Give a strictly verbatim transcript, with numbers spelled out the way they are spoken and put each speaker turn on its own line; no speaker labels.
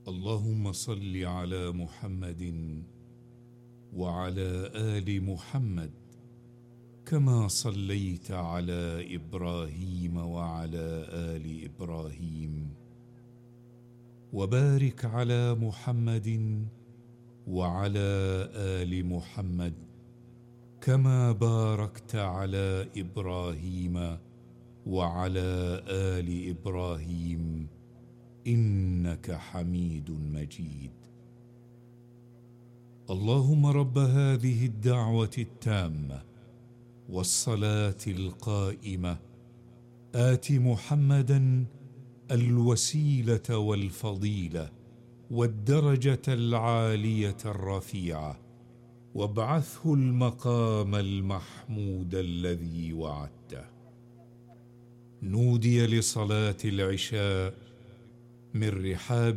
اللهم صل على محمد وعلى آل محمد كما صليت على إبراهيم وعلى آل إبراهيم، وبارك على محمد وعلى آل محمد كما باركت على إبراهيم وعلى آل إبراهيم إنك حميد مجيد. اللهم رب هذه الدعوة التامة والصلاة القائمة آت محمدا الوسيلة والفضيلة والدرجة العالية الرفيعة، وابعثه المقام المحمود الذي وعدته. نودي لصلاة العشاء من رحاب